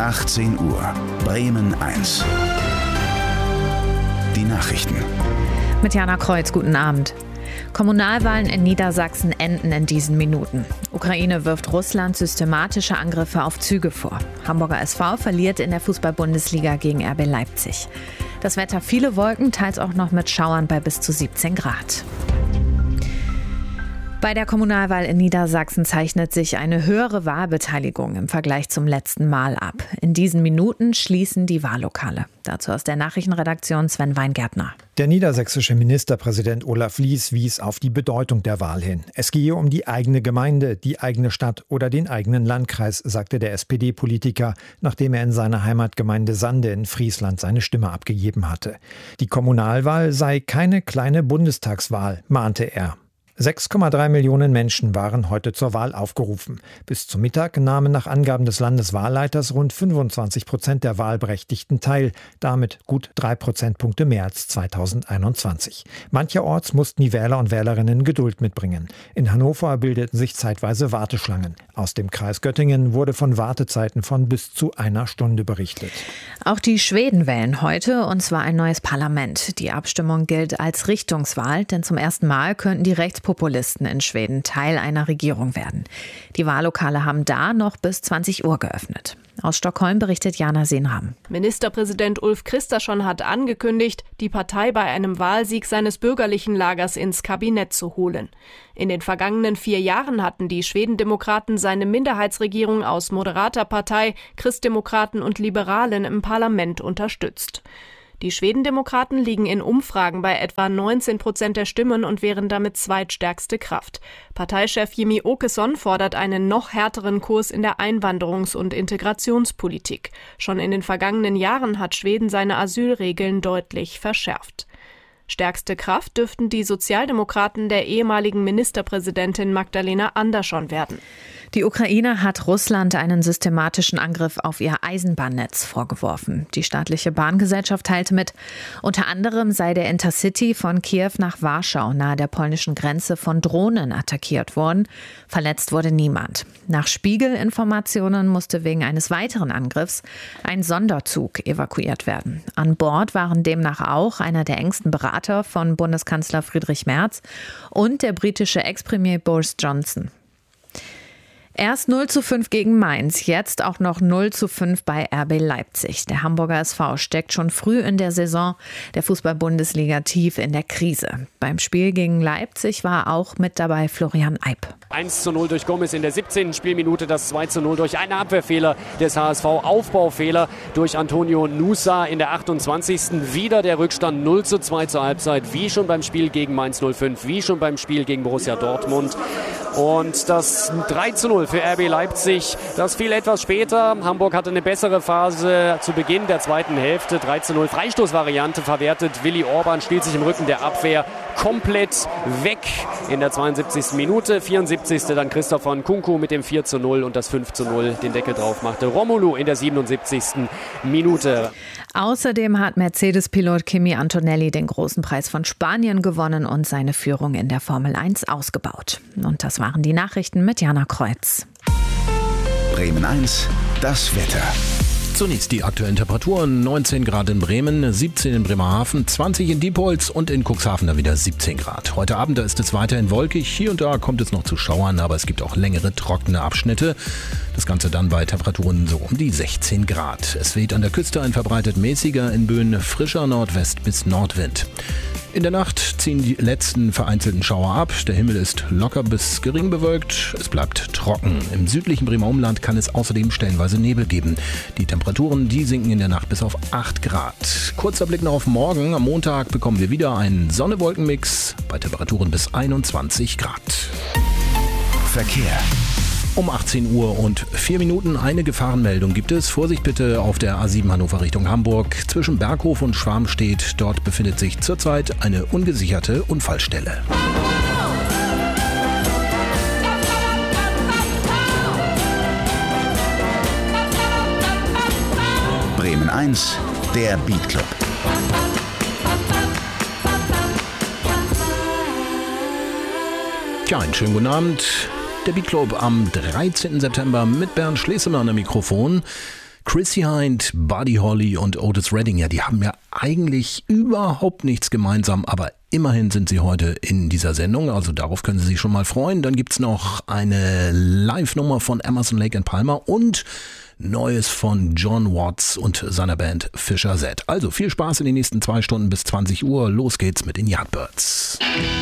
18 Uhr. Bremen 1. Die Nachrichten. Mit Jana Kreuz, guten Abend. Kommunalwahlen in Niedersachsen enden in diesen Minuten. Ukraine wirft Russland systematische Angriffe auf Züge vor. Hamburger SV verliert in der Fußball-Bundesliga gegen RB Leipzig. Das Wetter viele Wolken, teils auch noch mit Schauern bei bis zu 17 Grad. Bei der Kommunalwahl in Niedersachsen zeichnet sich eine höhere Wahlbeteiligung im Vergleich zum letzten Mal ab. In diesen Minuten schließen die Wahllokale. Dazu aus der Nachrichtenredaktion Sven Weingärtner. Der niedersächsische Ministerpräsident Olaf Lies wies auf die Bedeutung der Wahl hin. Es gehe um die eigene Gemeinde, die eigene Stadt oder den eigenen Landkreis, sagte der SPD-Politiker, nachdem er in seiner Heimatgemeinde Sande in Friesland seine Stimme abgegeben hatte. Die Kommunalwahl sei keine kleine Bundestagswahl, mahnte er. 6,3 Millionen Menschen waren heute zur Wahl aufgerufen. Bis zum Mittag nahmen nach Angaben des Landeswahlleiters rund 25% der Wahlberechtigten teil, damit gut 3 Prozentpunkte mehr als 2021. Mancherorts mussten die Wähler und Wählerinnen Geduld mitbringen. In Hannover bildeten sich zeitweise Warteschlangen. Aus dem Kreis Göttingen wurde von Wartezeiten von bis zu einer Stunde berichtet. Auch die Schweden wählen heute, und zwar ein neues Parlament. Die Abstimmung gilt als Richtungswahl, denn zum ersten Mal könnten die Rechtspopulisten in Schweden Teil einer Regierung werden. Die Wahllokale haben da noch bis 20 Uhr geöffnet. Aus Stockholm berichtet Jana Senham. Ministerpräsident Ulf Kristersson hat angekündigt, die Partei bei einem Wahlsieg seines bürgerlichen Lagers ins Kabinett zu holen. In den vergangenen 4 Jahren hatten die Schwedendemokraten seine Minderheitsregierung aus moderater Partei, Christdemokraten und Liberalen im Parlament unterstützt. Die Schwedendemokraten liegen in Umfragen bei etwa 19% der Stimmen und wären damit zweitstärkste Kraft. Parteichef Jimmie Åkesson fordert einen noch härteren Kurs in der Einwanderungs- und Integrationspolitik. Schon in den vergangenen Jahren hat Schweden seine Asylregeln deutlich verschärft. Stärkste Kraft dürften die Sozialdemokraten der ehemaligen Ministerpräsidentin Magdalena Andersson werden. Die Ukraine hat Russland einen systematischen Angriff auf ihr Eisenbahnnetz vorgeworfen. Die staatliche Bahngesellschaft teilte mit, unter anderem sei der Intercity von Kiew nach Warschau nahe der polnischen Grenze von Drohnen attackiert worden. Verletzt wurde niemand. Nach Spiegel-Informationen musste wegen eines weiteren Angriffs ein Sonderzug evakuiert werden. An Bord waren demnach auch einer der engsten Berater von Bundeskanzler Friedrich Merz und der britische Ex-Premier Boris Johnson. Erst 0:5 gegen Mainz, jetzt auch noch 0:5 bei RB Leipzig. Der Hamburger SV steckt schon früh in der Saison der Fußball-Bundesliga tief in der Krise. Beim Spiel gegen Leipzig war auch mit dabei Florian Eib. 1:0 durch Gomez in der 17. Spielminute, das 2:0 durch einen Abwehrfehler des HSV, Aufbaufehler durch Antonio Nusa in der 28. Wieder der Rückstand 0:2 zur Halbzeit, wie schon beim Spiel gegen Mainz 05, wie schon beim Spiel gegen Borussia Dortmund. Und das 3:0 für RB Leipzig, das fiel etwas später. Hamburg hatte eine bessere Phase zu Beginn der zweiten Hälfte. 3:0 Freistoßvariante verwertet. Willi Orban spielt sich im Rücken der Abwehr komplett weg in der 72. Minute. 74. dann Christoph Nkunku mit dem 4:0 und das 5:0 den Deckel drauf machte Romelu in der 77. Minute. Außerdem hat Mercedes-Pilot Kimi Antonelli den großen Preis von Spanien gewonnen und seine Führung in der Formel 1 ausgebaut. Und das waren die Nachrichten mit Jana Kreuz. Bremen 1, das Wetter. Zunächst die aktuellen Temperaturen. 19 Grad in Bremen, 17 in Bremerhaven, 20 in Diepholz und in Cuxhaven dann wieder 17 Grad. Heute Abend, da ist es weiterhin wolkig. Hier und da kommt es noch zu Schauern, aber es gibt auch längere trockene Abschnitte. Das Ganze dann bei Temperaturen so um die 16 Grad. Es weht an der Küste ein verbreitet mäßiger, in Böen frischer Nordwest- bis Nordwind. In der Nacht ziehen die letzten vereinzelten Schauer ab. Der Himmel ist locker bis gering bewölkt. Es bleibt trocken. Im südlichen Bremer Umland kann es außerdem stellenweise Nebel geben. Die Temperaturen, die sinken in der Nacht bis auf 8 Grad. Kurzer Blick noch auf morgen. Am Montag bekommen wir wieder einen Sonne-Wolken-Mix bei Temperaturen bis 21 Grad. Verkehr. Um 18 Uhr und 4 Minuten eine Gefahrenmeldung gibt es. Vorsicht bitte auf der A7 Hannover Richtung Hamburg. Zwischen Berghof und Schwarmstedt. Dort befindet sich zurzeit eine ungesicherte Unfallstelle. Bremen 1, der Beat Club. Tja, einen schönen guten Abend. Der Beat Club am 13. September mit Bernd Schlesemann am Mikrofon. Chrissy Hind, Buddy Holly und Otis Redding, ja, die haben ja eigentlich überhaupt nichts gemeinsam, aber immerhin sind sie heute in dieser Sendung, also darauf können Sie sich schon mal freuen. Dann gibt's noch eine Live-Nummer von Emerson, Lake & Palmer und Neues von John Watts und seiner Band Fisher Z. Also viel Spaß in den nächsten 2 Stunden bis 20 Uhr. Los geht's mit den Yardbirds.